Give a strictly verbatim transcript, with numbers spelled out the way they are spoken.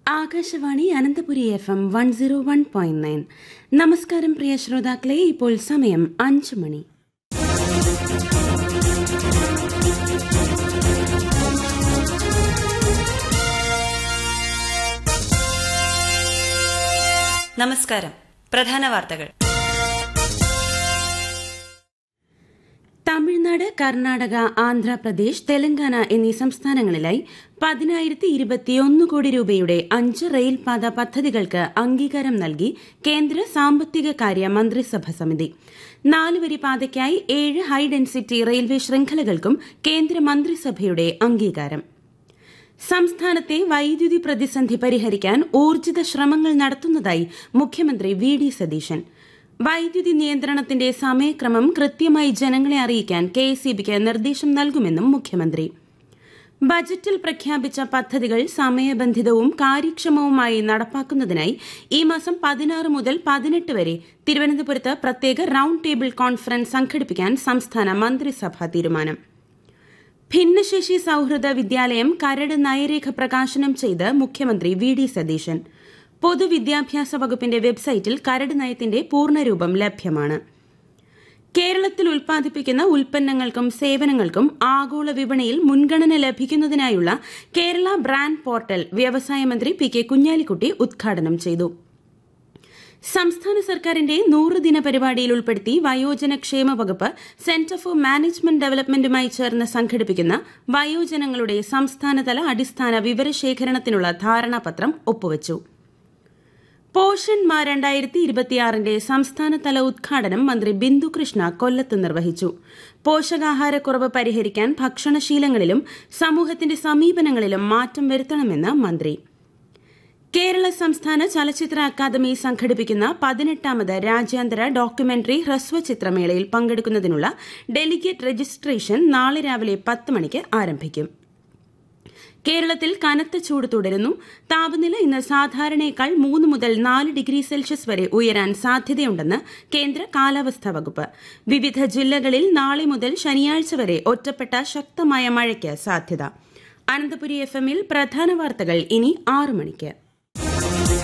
Akashvani Ananthapuri F M one zero one point nine. നമസ്കാരം പ്രിയ ശ്രോതാക്കളെ, ഇപ്പോൾ സമയം അഞ്ചു മണി. നമസ്കാരം. പ്രധാന വാർത്തകൾ. തമിഴ്നാട്, കർണാടക, ആന്ധ്രാപ്രദേശ്, തെലങ്കാന എന്നീ സംസ്ഥാനങ്ങളിലായി പതിനായിരത്തി ഇരുപത്തിയൊന്ന് കോടി രൂപയുടെ അഞ്ച് റെയിൽപാത പദ്ധതികൾക്ക് അംഗീകാരം നൽകി കേന്ദ്ര സാമ്പത്തിക കാര്യ മന്ത്രിസഭ സമിതി. നാലുവരി പാതയ്ക്കായി ഏഴ് ഹൈ ഡെൻസിറ്റി റെയിൽവേ ശൃംഖലകൾക്കും കേന്ദ്ര മന്ത്രിസഭയുടെ അംഗീകാരം. സംസ്ഥാനത്തെ വൈദ്യുതി പ്രതിസന്ധി പരിഹരിക്കാൻ ഊർജിത ശ്രമങ്ങൾ നടത്തുന്നതായി മുഖ്യമന്ത്രി വി ഡി സതീശൻ. വൈദ്യുതി നിയന്ത്രണത്തിന്റെ സമയക്രമം കൃത്യമായി ജനങ്ങളെ അറിയിക്കാൻ കെ എസ് ഇ ബിക്ക് നിർദ്ദേശം നൽകുമെന്നും മുഖ്യമന്ത്രി. ബജറ്റിൽ പ്രഖ്യാപിച്ച പദ്ധതികൾ സമയബന്ധിതവും കാര്യക്ഷമവുമായി നടപ്പാക്കുന്നതിനായി ഈ മാസം പതിനാറ് മുതൽ പതിനെട്ട് വരെ തിരുവനന്തപുരത്ത് പ്രത്യേക റൌണ്ട് ടേബിൾ കോൺഫറൻസ് സംഘടിപ്പിക്കാൻ സംസ്ഥാന മന്ത്രിസഭാ തീരുമാനം. ഭിന്നശേഷി സൌഹൃദ വിദ്യാലയം കരട് നയരേഖ പ്രകാശനം ചെയ്ത് മുഖ്യമന്ത്രി വി ഡി സതീശൻ. പൊതുവിദ്യാഭ്യാസ വകുപ്പിന്റെ വെബ്സൈറ്റിൽ കരട് നയത്തിന്റെ പൂർണ്ണരൂപം ലഭ്യമാണ്. കേരളത്തിൽ ഉൽപ്പാദിപ്പിക്കുന്ന ഉൽപ്പന്നങ്ങൾക്കും സേവനങ്ങൾക്കും ആഗോള വിപണിയിൽ മുൻഗണന ലഭിക്കുന്നതിനായുള്ള കേരള ബ്രാൻഡ് പോർട്ടൽ വ്യവസായ മന്ത്രി പി കെ കുഞ്ഞാലിക്കുട്ടി ഉദ്ഘാടനം ചെയ്തു. സംസ്ഥാന സർക്കാരിന്റെ നൂറ് ദിന പരിപാടിയിൽ ഉൾപ്പെടുത്തി വയോജന ക്ഷേമ വകുപ്പ് സെന്റർ ഫോർ മാനേജ്മെന്റ് ഡെവലപ്മെന്റുമായി ചേർന്ന് സംഘടിപ്പിക്കുന്ന വയോജനങ്ങളുടെ സംസ്ഥാനതല അടിസ്ഥാന വിവരശേഖരണത്തിനുള്ള ധാരണാപത്രം ഒപ്പുവച്ചു. പോഷൺ മാ രണ്ടായിരത്തി ഇരുപത്തിയാറിന്റെ സംസ്ഥാനതല ഉദ്ഘാടനം മന്ത്രി ബിന്ദു കൃഷ്ണ കൊല്ലത്ത് നിർവഹിച്ചു. പോഷകാഹാരക്കുറവ് പരിഹരിക്കാൻ ഭക്ഷണശീലങ്ങളിലും സമൂഹത്തിന്റെ സമീപനങ്ങളിലും മാറ്റം വരുത്തണമെന്ന് മന്ത്രി. കേരള സംസ്ഥാന ചലച്ചിത്ര അക്കാദമി സംഘടിപ്പിക്കുന്ന പതിനെട്ടാമത് രാജ്യാന്തര ഡോക്യുമെന്ററി ഹ്രസ്വചിത്രമേളയിൽ പങ്കെടുക്കുന്നതിനുള്ള ഡെലിഗേറ്റ് രജിസ്ട്രേഷൻ നാളെ രാവിലെ പത്ത് മണിക്ക് ആരംഭിക്കും. കേരളത്തിൽ കനത്ത ചൂട് തുടരുന്നു. താപനില ഇന്ന് സാധാരണയേക്കാൾ മൂന്ന് മുതൽ നാല് ഡിഗ്രി സെൽഷ്യസ് വരെ ഉയരാൻ സാധ്യതയുണ്ടെന്ന് കേന്ദ്ര കാലാവസ്ഥാ വകുപ്പ്. വിവിധ ജില്ലകളിൽ നാളെ മുതൽ ശനിയാഴ്ച വരെ ഒറ്റപ്പെട്ട ശക്തമായ മഴയ്ക്ക് സാധ്യത. അനന്തപുരി എഫ് എമ്മിൽ പ്രധാന വാർത്തകൾ ഇനി ആറ് മണിക്ക്.